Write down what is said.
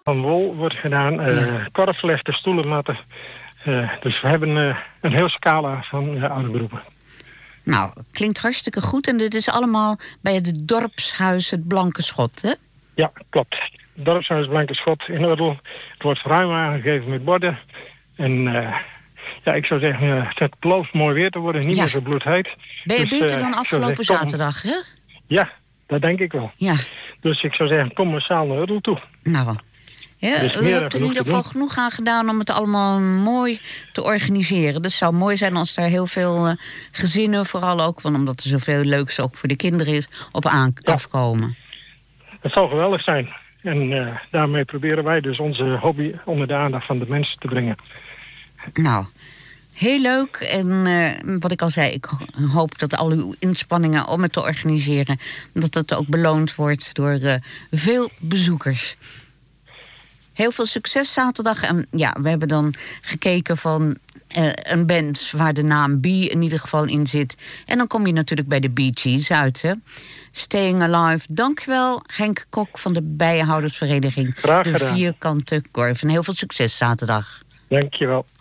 Van wol wordt gedaan, korfvlechten, stoelenmatten. Dus we hebben een heel scala van oude beroepen. Nou, klinkt hartstikke goed. En dit is allemaal bij het dorpshuis Het Blanke Schot, hè? Ja, klopt. Het dorpshuis Blanke Schot in Uddel. Het wordt ruim aangegeven met borden. En ik zou zeggen, het belooft mooi weer te worden. Niet meer zo bloedheet. Ben je beter dan afgelopen zaterdag, hè? Ja, dat denk ik wel. Ja. Dus ik zou zeggen, kom massaal naar Uddel toe. Nou, ja, u hebt er in ieder geval genoeg aan gedaan om het allemaal mooi te organiseren. Dus het zou mooi zijn als er heel veel gezinnen, vooral ook, want omdat er zoveel leuks ook voor de kinderen is, afkomen. Dat zal geweldig zijn. En daarmee proberen wij dus onze hobby onder de aandacht van de mensen te brengen. Nou, heel leuk. En wat ik al zei, ik hoop dat al uw inspanningen om het te organiseren, dat dat ook beloond wordt door veel bezoekers. Heel veel succes zaterdag. En ja, we hebben dan gekeken van een band waar de naam Bee in ieder geval in zit. En dan kom je natuurlijk bij de Bee Gees uit, hè. Staying Alive. Dankjewel, Henk Kok van de Bijenhoudersvereniging. Graag gedaan. De Vierkante Korf. En heel veel succes zaterdag. Dankjewel.